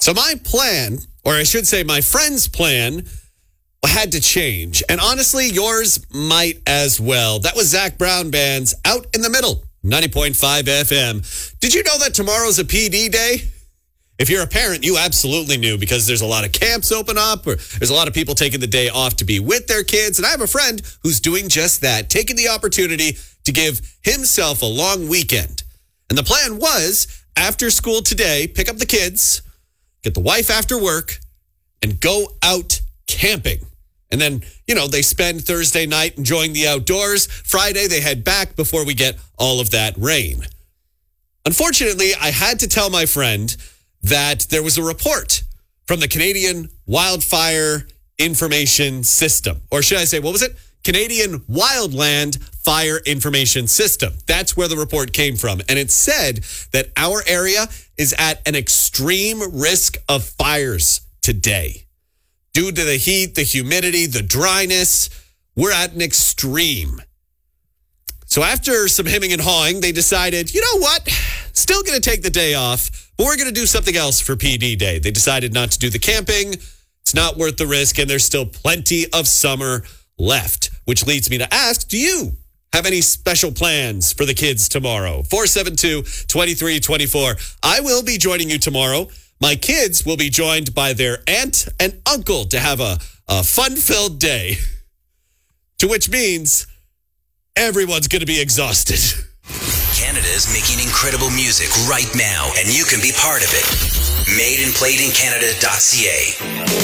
So my plan, or I should say my friend's plan, had to change. And honestly, yours might as well. That was Zach Brown Band's Out in the Middle, 90.5 FM. Did you know that tomorrow's a PD day? If you're a parent, you absolutely knew, because there's a lot of camps open up, or there's a lot of people taking the day off to be with their kids. And I have a friend who's doing just that, taking the opportunity to give himself a long weekend. And the plan was, after school today, pick up the kids, get the wife after work, and go out camping. And then, they spend Thursday night enjoying the outdoors. Friday, they head back before we get all of that rain. Unfortunately, I had to tell my friend that there was a report from the Canadian Wildfire Information System. Or should I say, what was it? Canadian Wildland Fire Information System. That's where the report came from. And it said that our area is at an extreme risk of fires today. Due to the heat, the humidity, the dryness, we're at an extreme. So after some hemming and hawing, they decided, you know what? Still going to take the day off, but we're going to do something else for PD Day. They decided not to do the camping. It's not worth the risk, and there's still plenty of summer left, which leads me to ask, do you have any special plans for the kids tomorrow? 472-2324. I will be joining you tomorrow. My kids will be joined by their aunt and uncle to have a fun-filled day, to which means everyone's going to be exhausted. Canada's making incredible music right now, and you can be part of it. Made and played in Canada.ca.